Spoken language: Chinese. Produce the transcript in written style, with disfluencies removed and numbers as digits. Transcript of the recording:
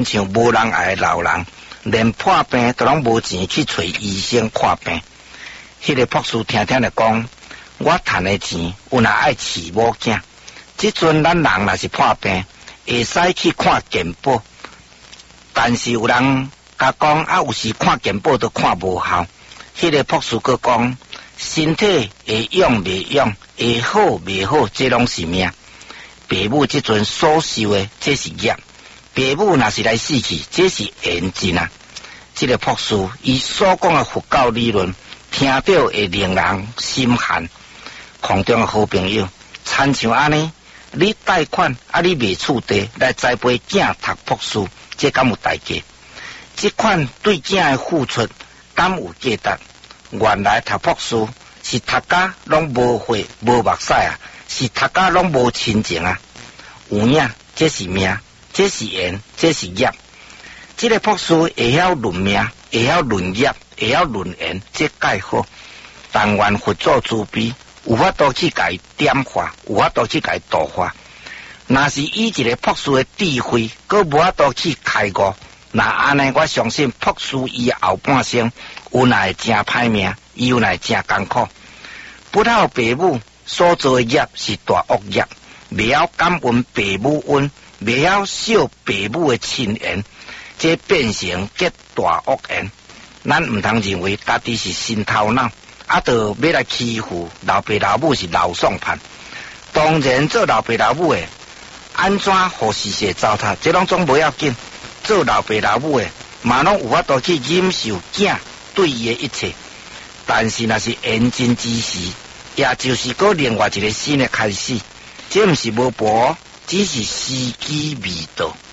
像无人爱的老人，连破病都拢无钱去找医生看病。迄个博士听听的讲，我赚的钱有哪爱饲某囝？即阵咱人若是破病，会使去看健保，但是有人甲讲啊，有时看健保都看无效。迄个博士佫讲，身体会用袂用，会好袂好，这拢是命。爸母即阵所受的，这是业。爸母若是来死去，这是缘尽啊！这个博士伊所讲的佛教理论，听到会令人心寒。空中的好朋友，参像安尼，你贷款啊，你卖厝地来栽培囝读博士，这敢有代价？这款对囝的付出，敢有价值？原来读博士是读家拢无血无目屎啊，是读家拢无亲情啊。有影，这是命，这是缘，这是业。这个博士会晓论命，会晓论业，会晓论缘，这介好。但愿佛祖慈悲，有法度去甲伊点化，有法度去甲伊度化。若是以一个博士的智慧，佮无法度去开悟，那安尼我相信博士伊后半生有哪会真歹命，伊有哪会真艰苦。不孝父母所做的业是大恶业，未晓感恩父母恩，未晓孝父母的亲缘，这变成结大恶缘。咱毋通认为家己是新头脑，啊，就要来欺负老爸老母是老爽派。当然做老爸老母的，安怎互事实糟蹋，这拢总不要紧。做老爸老母的，嘛拢有法度去忍受囝对伊的一切。但是若是缘尽之时，也就是个另外一个新的开始。这毋是无博，只是时机未到。